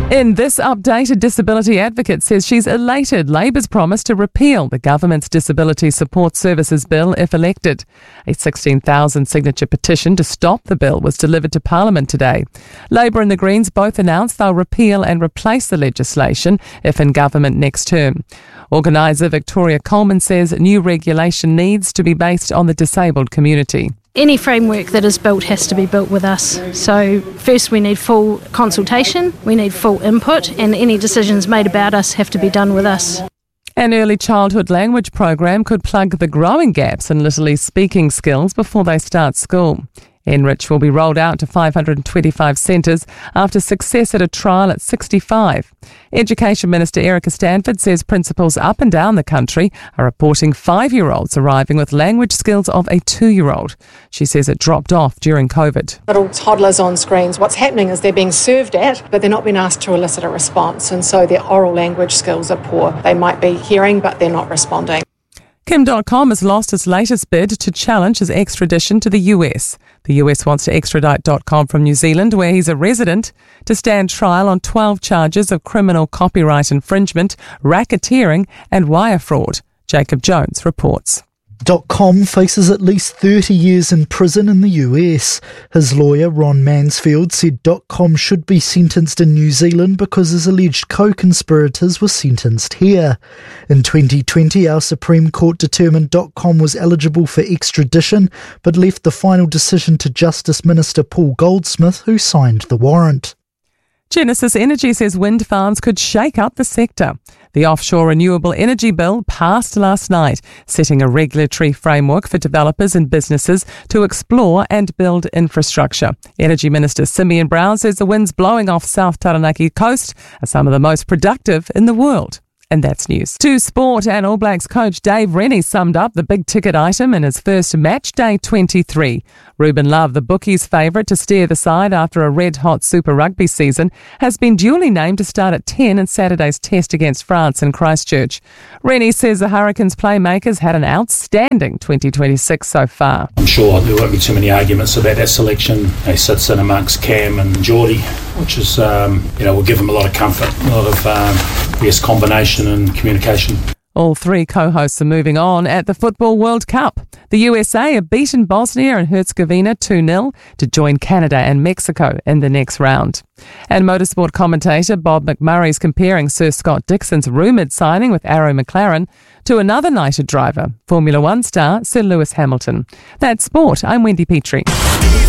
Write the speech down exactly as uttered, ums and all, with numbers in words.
In this update, a disability advocate says she's elated Labour's promise to repeal the government's Disability Support Services Bill if elected. A sixteen thousand signature petition to stop the bill was delivered to Parliament today. Labour and the Greens both announced they'll repeal and replace the legislation if in government next term. Organiser Victoria Coleman says new regulation needs to be based on the disabled community. Any framework that is built has to be built with us. So first we need full consultation, we need full input, and any decisions made about us have to be done with us. An early childhood language program could plug the growing gaps in Little speaking skills before they start school. Enrich will be rolled out to five hundred twenty-five centres after success at a trial at sixty-five. Education Minister Erica Stanford says principals up and down the country are reporting five-year-olds arriving with language skills of a two-year-old. She says it dropped off during COVID. Little toddlers on screens, what's happening is they're being served at, but they're not being asked to elicit a response, and so their oral language skills are poor. They might be hearing, but they're not responding. Kim dot com has lost its latest bid to challenge his extradition to the U S. The U S wants to extradite dot com from New Zealand, where he's a resident, to stand trial on twelve charges of criminal copyright infringement, racketeering and wire fraud. Jacob Jones reports. .com faces at least thirty years in prison in the U S. His lawyer, Ron Mansfield, said .com should be sentenced in New Zealand because his alleged co-conspirators were sentenced here. In twenty twenty, our Supreme Court determined .com was eligible for extradition, but left the final decision to Justice Minister Paul Goldsmith, who signed the warrant. Genesis Energy says wind farms could shake up the sector. The offshore renewable energy bill passed last night, setting a regulatory framework for developers and businesses to explore and build infrastructure. Energy Minister Simeon Brown says the winds blowing off South Taranaki coast are some of the most productive in the world. And that's news. To sport, and All Blacks coach Dave Rennie summed up the big ticket item in his first match day twenty-three. Ruben Love, the bookies' favourite to steer the side after a red-hot Super Rugby season, has been duly named to start at ten in Saturday's test against France in Christchurch. Rennie says the Hurricanes playmakers had an outstanding twenty twenty-six so far. I'm sure there won't be too many arguments about that selection. He sits in amongst Cam and Geordie, which is, um, you know, will give them a lot of comfort, a lot of, um, yes, combination and communication. All three co-hosts are moving on at the Football World Cup. The U S A have beaten Bosnia and Herzegovina two nil to join Canada and Mexico in the next round. And motorsport commentator Bob McMurray's comparing Sir Scott Dixon's rumoured signing with Arrow McLaren to another knighted driver, Formula One star Sir Lewis Hamilton. That's sport. I'm Wendy Petrie.